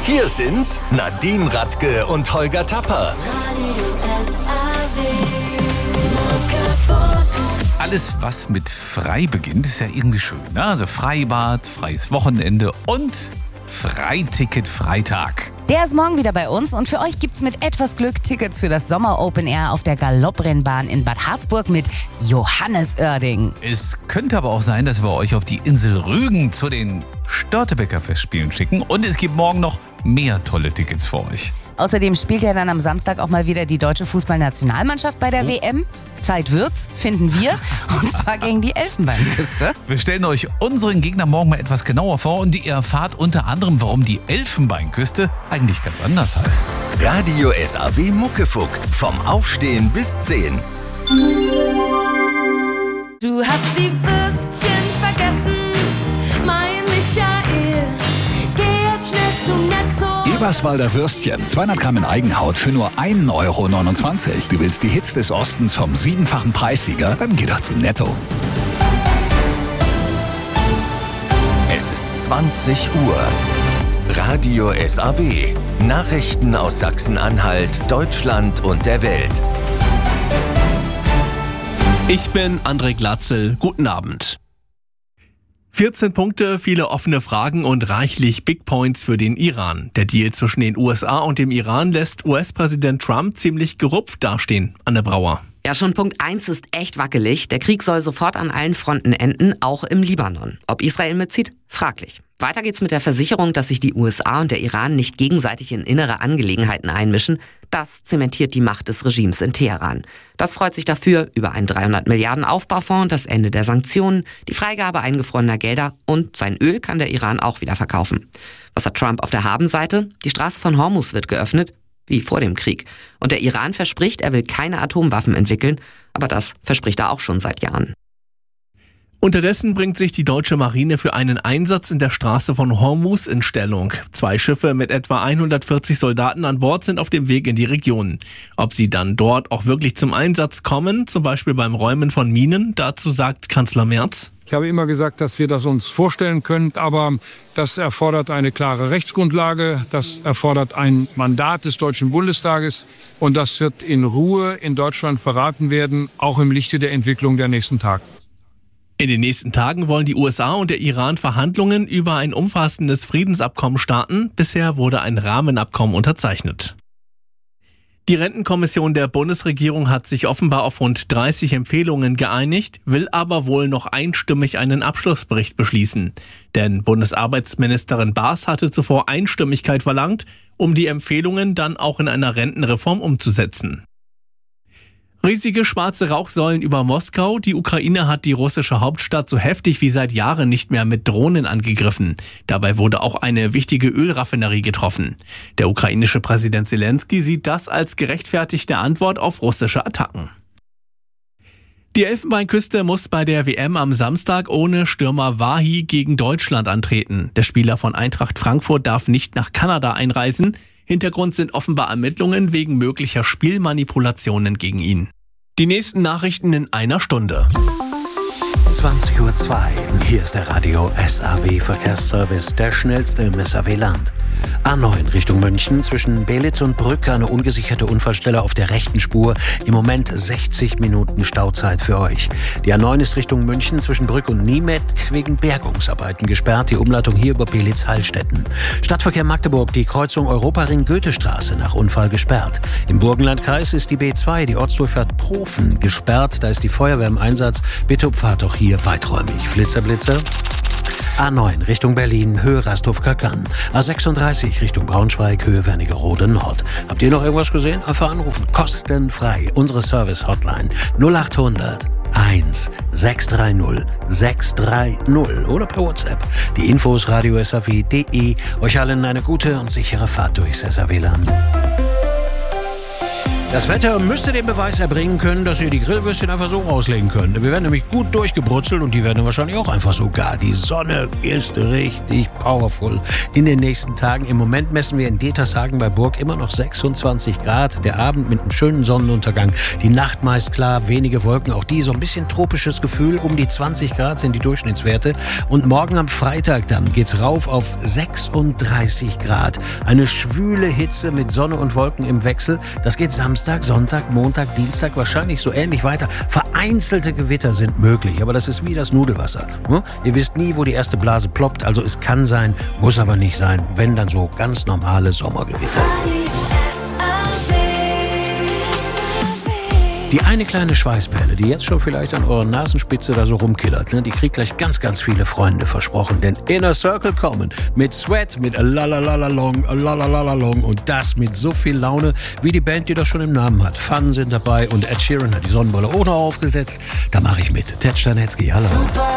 Hier sind Nadine Radke und Holger Tapper. Alles, was mit frei beginnt, ist ja irgendwie schön. Ne? Also Freibad, freies Wochenende und Freiticket-Freitag. Der ist morgen wieder bei uns und für euch gibt's mit etwas Glück Tickets für das Sommer-Open Air auf der Galopprennbahn in Bad Harzburg mit Johannes Oerding. Es könnte aber auch sein, dass wir euch auf die Insel Rügen zu den Störtebeker Festspielen schicken und es gibt morgen noch mehr tolle Tickets für euch. Außerdem spielt ja dann am Samstag auch mal wieder die deutsche Fußballnationalmannschaft bei der WM. Zeit wird's, finden wir, und zwar gegen die Elfenbeinküste. Wir stellen euch unseren Gegner morgen mal etwas genauer vor und ihr erfahrt unter anderem, warum die Elfenbeinküste eigentlich ganz anders heißt. Radio SAW Muckefuck. Vom Aufstehen bis 10. Du hast die Würstchen vergessen, mein Michael. Geh jetzt schnell zu Netto. Eberswalder Würstchen, 200 Gramm in Eigenhaut für nur 1,29 Euro. Du willst die Hits des Ostens vom 7-fachen Preissieger? Dann geh doch zu Netto. Es ist 20 Uhr. Radio SAW. Nachrichten aus Sachsen-Anhalt, Deutschland und der Welt. Ich bin André Glatzel. Guten Abend. 14 Punkte, viele offene Fragen und reichlich Big Points für den Iran. Der Deal zwischen den USA und dem Iran lässt US-Präsident Trump ziemlich gerupft dastehen. Anne Brauer. Ja, schon Punkt 1 ist echt wackelig. Der Krieg soll sofort an allen Fronten enden, auch im Libanon. Ob Israel mitzieht? Fraglich. Weiter geht's mit der Versicherung, dass sich die USA und der Iran nicht gegenseitig in innere Angelegenheiten einmischen. Das zementiert die Macht des Regimes in Teheran. Das freut sich dafür über einen 300 Milliarden Aufbaufonds, das Ende der Sanktionen, die Freigabe eingefrorener Gelder und sein Öl kann der Iran auch wieder verkaufen. Was hat Trump auf der Habenseite? Die Straße von Hormuz wird geöffnet, wie vor dem Krieg. Und der Iran verspricht, er will keine Atomwaffen entwickeln, aber das verspricht er auch schon seit Jahren. Unterdessen bringt sich die deutsche Marine für einen Einsatz in der Straße von Hormuz in Stellung. 2 Schiffe mit etwa 140 Soldaten an Bord sind auf dem Weg in die Region. Ob sie dann dort auch wirklich zum Einsatz kommen, zum Beispiel beim Räumen von Minen, dazu sagt Kanzler Merz: Ich habe immer gesagt, dass wir das uns vorstellen können, aber das erfordert eine klare Rechtsgrundlage, das erfordert ein Mandat des Deutschen Bundestages und das wird in Ruhe in Deutschland beraten werden, auch im Lichte der Entwicklung der nächsten Tage. In den nächsten Tagen wollen die USA und der Iran Verhandlungen über ein umfassendes Friedensabkommen starten. Bisher wurde ein Rahmenabkommen unterzeichnet. Die Rentenkommission der Bundesregierung hat sich offenbar auf rund 30 Empfehlungen geeinigt, will aber wohl noch einstimmig einen Abschlussbericht beschließen. Denn Bundesarbeitsministerin Baas hatte zuvor Einstimmigkeit verlangt, um die Empfehlungen dann auch in einer Rentenreform umzusetzen. Riesige schwarze Rauchsäulen über Moskau. Die Ukraine hat die russische Hauptstadt so heftig wie seit Jahren nicht mehr mit Drohnen angegriffen. Dabei wurde auch eine wichtige Ölraffinerie getroffen. Der ukrainische Präsident Zelensky sieht das als gerechtfertigte Antwort auf russische Attacken. Die Elfenbeinküste muss bei der WM am Samstag ohne Stürmer Wahi gegen Deutschland antreten. Der Spieler von Eintracht Frankfurt darf nicht nach Kanada einreisen. Hintergrund sind offenbar Ermittlungen wegen möglicher Spielmanipulationen gegen ihn. Die nächsten Nachrichten in einer Stunde. 20:02 Uhr. Hier ist der Radio SAW Verkehrsservice, der schnellste im SAW-Land. A9 Richtung München zwischen Belitz und Brück, eine ungesicherte Unfallstelle auf der rechten Spur. Im Moment 60 Minuten Stauzeit für euch. Die A9 ist Richtung München zwischen Brück und Niemet wegen Bergungsarbeiten gesperrt. Die Umleitung hier über Belitz-Hallstetten. Stadtverkehr Magdeburg, die Kreuzung Europaring-Goethestraße nach Unfall gesperrt. Im Burgenlandkreis ist die B2, die Ortsdurchfahrt Profen, gesperrt. Da ist die Feuerwehr im Einsatz. Bitte umfahrt auch hier weiträumig. Flitzer. A9 Richtung Berlin, Höhe Rasthof-Köckern. A36 Richtung Braunschweig, Höhe Wernigerode Nord. Habt ihr noch irgendwas gesehen? Einfach anrufen. Kostenfrei. Unsere Service-Hotline 0800 1 630 630 oder per WhatsApp. Die Infos radio-saw.de. Euch allen eine gute und sichere Fahrt durchs SAW-Land. Das Wetter müsste den Beweis erbringen können, dass ihr die Grillwürstchen einfach so rauslegen könnt. Wir werden nämlich gut durchgebrutzelt und die werden wahrscheinlich auch einfach so gar. Die Sonne ist richtig powerful in den nächsten Tagen. Im Moment messen wir in Detershagen bei Burg immer noch 26 Grad. Der Abend mit einem schönen Sonnenuntergang. Die Nacht meist klar, wenige Wolken. Auch die so ein bisschen tropisches Gefühl. Um die 20 Grad sind die Durchschnittswerte. Und morgen am Freitag dann geht's rauf auf 36 Grad. Eine schwüle Hitze mit Sonne und Wolken im Wechsel. Das geht Samstag, Sonntag, Montag, Dienstag wahrscheinlich so ähnlich weiter. Vereinzelte Gewitter sind möglich, aber das ist wie das Nudelwasser. Ihr wisst nie, wo die erste Blase ploppt, also es kann sein, muss aber nicht sein, wenn dann so ganz normale Sommergewitter. Die eine kleine Schweißperle, die jetzt schon vielleicht an eurer Nasenspitze da so rumkillert, die kriegt gleich ganz, ganz viele Freunde versprochen. Denn Inner Circle kommen mit Sweat, mit a la la la la long und das mit so viel Laune wie die Band, die das schon im Namen hat. Fun sind dabei und Ed Sheeran hat die Sonnenbrille ohne aufgesetzt. Da mache ich mit. Ted Stanetzky, hallo.